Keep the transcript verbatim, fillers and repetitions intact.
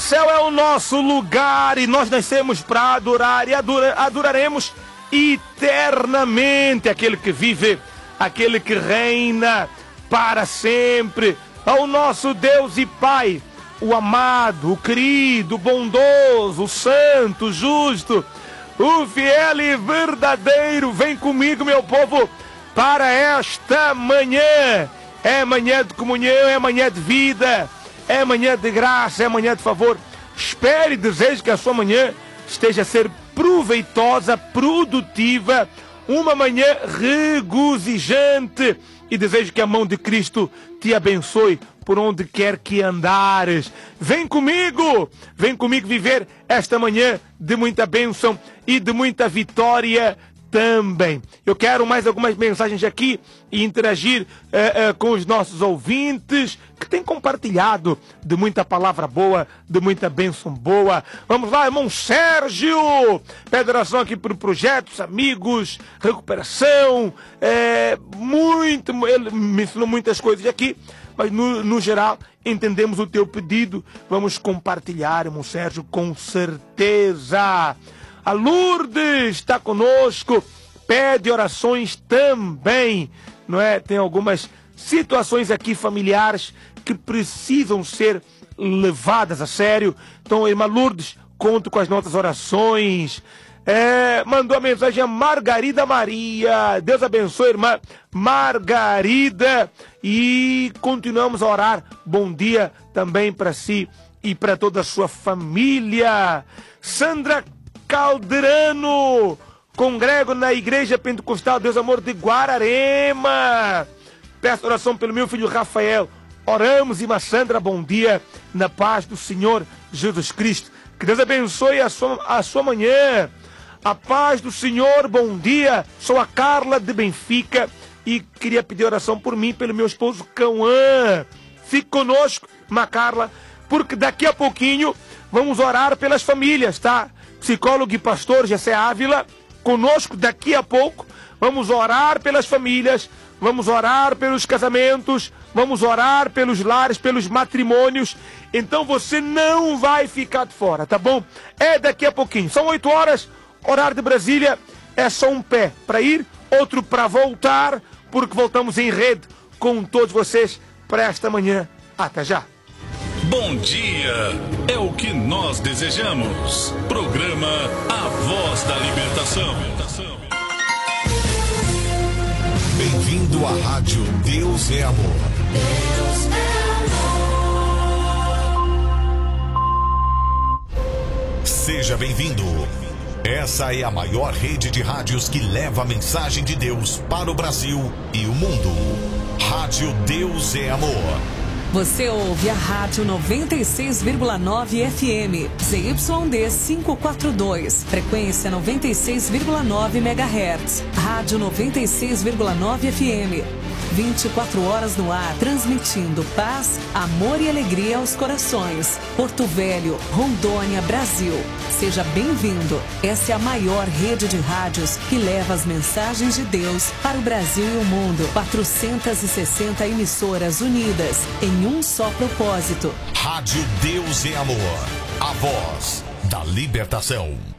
céu é o nosso lugar e nós nascemos para adorar e adora, adoraremos eternamente aquele que vive, aquele que reina para sempre, ao nosso Deus e Pai, o amado, o querido, o bondoso, o santo, o justo, o fiel e verdadeiro. Vem comigo, meu povo, para esta manhã. É manhã de comunhão, é manhã de vida, é manhã de graça, é manhã de favor. Espere e desejo que a sua manhã esteja a ser proveitosa, produtiva, uma manhã regozijante, e desejo que a mão de Cristo te abençoe por onde quer que andares. Vem comigo, vem comigo viver esta manhã de muita bênção e de muita vitória também. Eu quero mais algumas mensagens aqui e interagir eh, eh, com os nossos ouvintes que têm compartilhado de muita palavra boa, de muita bênção boa. Vamos lá, irmão Sérgio, pede oração aqui por projetos, amigos, recuperação, eh, muito, ele me ensinou muitas coisas aqui, mas no, no geral entendemos o teu pedido. Vamos compartilhar, irmão Sérgio, com certeza. A Lourdes está conosco, pede orações também, não é? Tem algumas situações aqui familiares que precisam ser levadas a sério. Então, irmã Lourdes, conto com as nossas orações. É, mandou a mensagem a Margarida Maria. Deus abençoe, irmã Margarida. E continuamos a orar. Bom dia também para si e para toda a sua família. Sandra Calderano, congrego na Igreja Pentecostal Deus Amor de Guararema. Peço oração pelo meu filho Rafael. Oramos, irmã Sandra, bom dia, na paz do Senhor Jesus Cristo. Que Deus abençoe a sua, a sua manhã. A paz do Senhor, bom dia. Sou a Carla de Benfica e queria pedir oração por mim, pelo meu esposo Cauã. Fique conosco, irmã Carla, porque daqui a pouquinho vamos orar pelas famílias, tá? Psicólogo e pastor Jessé Ávila, conosco daqui a pouco. Vamos orar pelas famílias, vamos orar pelos casamentos, vamos orar pelos lares, pelos matrimônios. Então você não vai ficar de fora, tá bom? É daqui a pouquinho. São oito horas, horário de Brasília. É só um pé para ir, outro para voltar, porque voltamos em rede com todos vocês para esta manhã. Até já. Bom dia, é o que nós desejamos. Programa A Voz da Libertação. Bem-vindo à rádio Deus é Amor. Deus é amor. Seja bem-vindo. Essa é a maior rede de rádios que leva a mensagem de Deus para o Brasil e o mundo. Rádio Deus é Amor. Você ouve a Rádio noventa e seis vírgula nove F M, Z Y D quinhentos e quarenta e dois, frequência noventa e seis vírgula nove megahertz, Rádio noventa e seis vírgula nove F M, vinte e quatro horas no ar, transmitindo paz, amor e alegria aos corações. Porto Velho, Rondônia, Brasil. Seja bem-vindo. Essa é a maior rede de rádios que leva as mensagens de Deus para o Brasil e o mundo. quatrocentas e sessenta emissoras unidas em um só propósito. Rádio Deus é Amor. A voz da libertação.